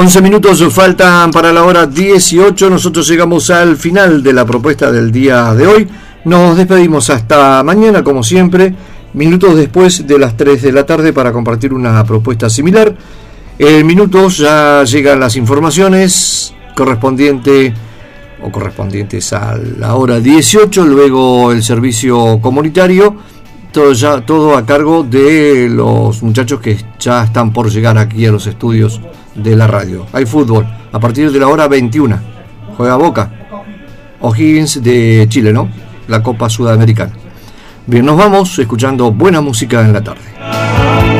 11 minutos faltan para la hora 18. Nosotros llegamos al final de la propuesta del día de hoy. Nos despedimos hasta mañana, como siempre, minutos después de las 3 de la tarde para compartir una propuesta similar. En minutos ya llegan las informaciones correspondientes a la hora 18, luego el servicio comunitario, todo a cargo de los muchachos que ya están por llegar aquí a los estudios de la radio. Hay fútbol a partir de la hora 21. Juega Boca, O'Higgins de Chile, ¿no? La Copa Sudamericana. Bien, nos vamos escuchando buena música en la tarde.